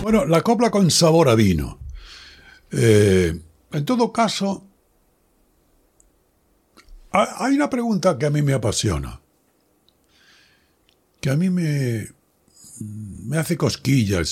Bueno, la copla con sabor a vino. En todo caso, hay una pregunta que a mí me apasiona, que a mí me hace cosquillas